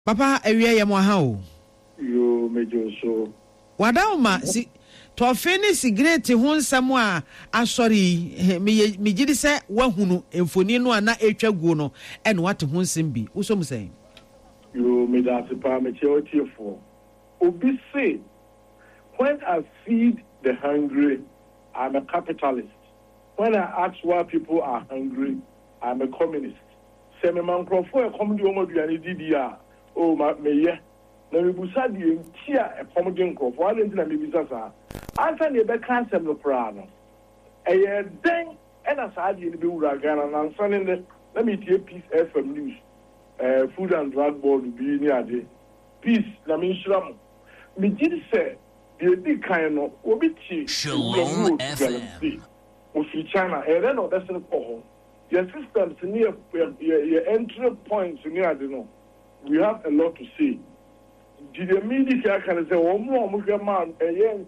Papa ewia ye mo ha o. Yo mejo so. Wadauma si to fini cigarette ho nsam a asori me gidi se wahunu emfoni no ana etwa guo no e no wate ho nsam bi. Wo so mu sen. Yo me da se pa me che for. Obi say when I feed the hungry, I'm a capitalist. When I ask why people are hungry, I'm a communist. Say me man crofo e come di omo duane didi a o ma me ye na me busa di entia e come di crofo ale ntina me bisa sa ansa ne be cancel no pra no e ye den e na sa di ni be wura Ghana na ansa ne na me tie Peace FM news food and drug board bi ni ade peace na me nshira mo me gidi se the big kind no obi ti Shalom FM o fi China e re no that's no ko your systems near your entry points near the no. We have a lot to say. Did the media can say one more man a young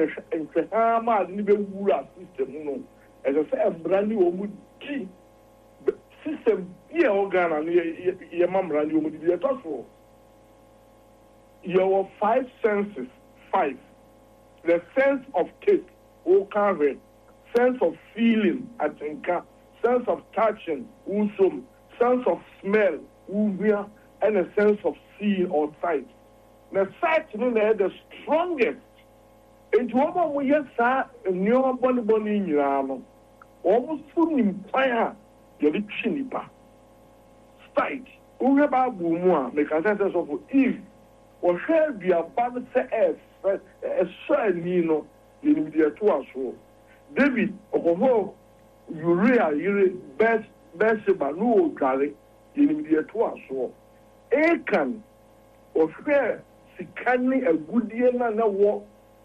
system no as I say a brand new system here organ and your mom brand new media talk for your 5 senses 5 the sense of taste sense of feeling I think sense of touching, sense of smell, and a sense of seeing or sight. The sight is the strongest. And to all we yes, sir, new bonny in your almost full in fire, your chinipa. Sight, who about Bumua, make a sense of if or shall be a bad a certain Nino in the 2 hours. David, Urea, best no galley in the 2 hours. Akan or fair, Sikani, a good year, no war,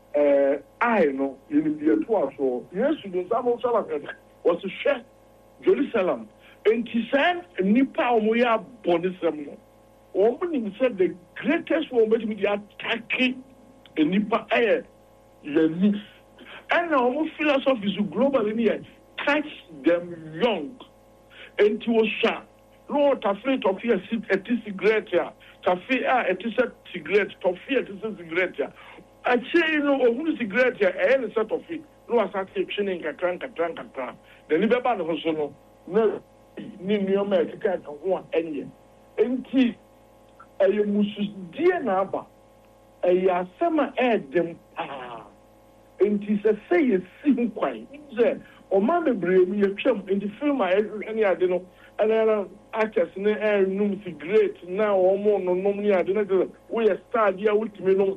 I know in the 2 hours. Yes, the Samo Salaman was a chef, Jerusalem, and he said, Nipa Omoya Bonisam. Woman said the greatest woman with the attacking a Nipa air, the mix. And our philosophy is global in here. Catch them young. And to a Lord, Taffy, Toffee, a cigarette, Taffy, a cigarette, Toffee, a cigarette. I say, you know, who is cigarette, and a set of it. No, I start saying, a crank. The Libaban also no, New America, one any. And he, a Musus dear Naba, a Yasama add them. And he says, say it's sing quite. O mama brave me a chum in the film I any I don't know and actors in the air noom great now or more no normally I don't know we are star dear ultimate no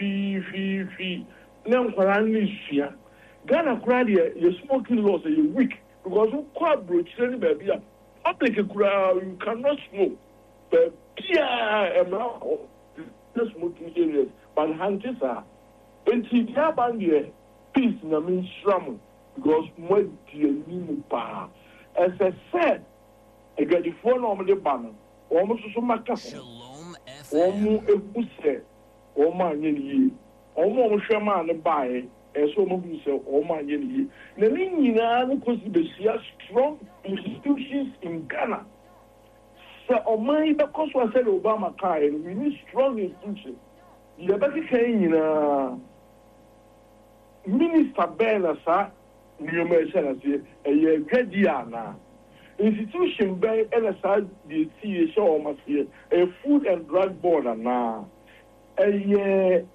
fee now for only fear Ghana crowd you're smoking laws are you weak because you quite broach any baby public you cannot smoke but yeah the smoking areas but hunters are and see Tabandia peace na mean shram because more dear new pa as I said I got the phone on the banner almost so much Shalom Omo FM ekuse Oma nyeni Omo hwema ne bae eso mo bi se Oma nyeni na ni nyina no kosi be strong institutions in Ghana so Oma be koso say Obama kai we need strong institutions the best kai nyina Minister Bella sa new measure a year Gadiana institution by LSI the CA show must here a food and drug board now a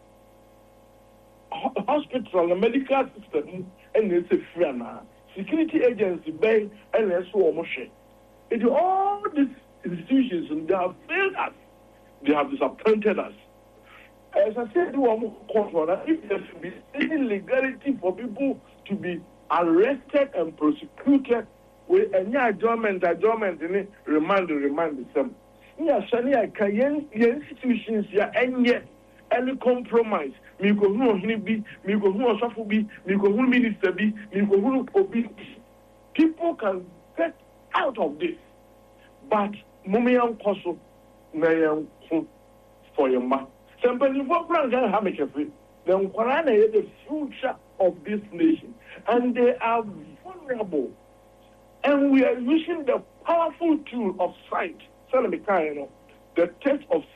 hospital, a medical system, and it's a free security agency by LSO Moshe. It all these institutions and they have failed us, they have disappointed us. As I said, if there should be any legality for people to be arrested and prosecuted with any adjournment in remand the same. Yeah, Shani, I can institutions here any compromise. Me go who be, me go who Safu be, me go who minister be, me go who obi. People can get out of this, but Mumian Koso, Nayan for your man. Simply for Frank Hamilton, then Kwarana is the future of this nation, and they are vulnerable. And we are using the powerful tool of sight, the test of